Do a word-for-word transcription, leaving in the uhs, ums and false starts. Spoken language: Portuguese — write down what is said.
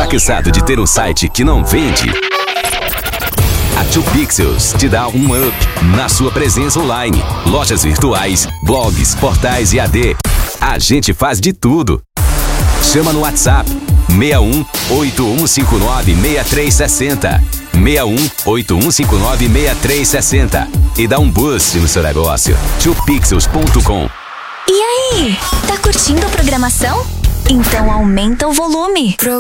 cansado de ter um site que não vende? A dois Pixels te dá um up na sua presença online. Lojas virtuais, blogs, portais e A D. A gente faz de tudo. Chama no WhatsApp seis um oito um cinco nove seis três seis zero. seis um oito um cinco nove seis três seis zero e dá um boost no seu negócio. dois pixels ponto com. E aí, tá curtindo a programação? Então aumenta o volume.